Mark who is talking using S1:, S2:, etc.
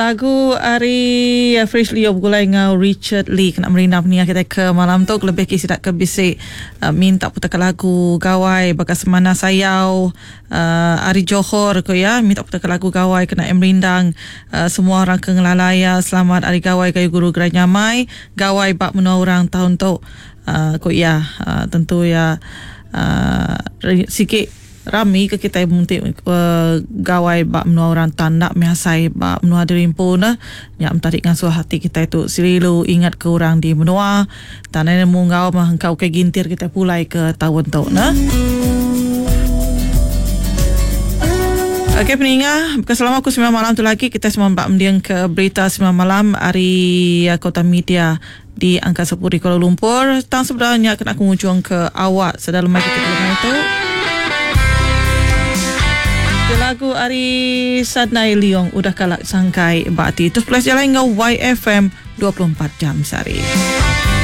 S1: Lagu Ari Fresh Leo bergulai dengan Richard Lee kena merina penia kita ke malam tu lebih kisah tak ke bisik minta putarkan lagu gawai bagas mana sayau Ari Johor ko ya minta putarkan lagu gawai kena merindang semua orang ke ngelalaya selamat Ari Gawai kayu guru gerai nyamai gawai bak menua orang tahun tu ko ya tentu ya sikit rami ke kita muntik gawai bak menua orang tanda mihasai bak menua dirimpu na yang tarik dengan suah hati kita itu selalu ingat ke orang di menua tanah mu ngau mah engkau ke gintir kita pulai ke tahun tu na. Okey peningat, selama aku 9 malam tu lagi kita semua mbak mendiang ke berita 9 malam hari Kota Media di Angkasa Puri Kuala Lumpur. Tang sebenarnya kena aku ngujung ke awak sedalam lagi kita dengar itu. Lagu Ari Sadnai Leong udah kalak sangkai bakti. Terus plus jalan dengan YFM 24 jam sehari.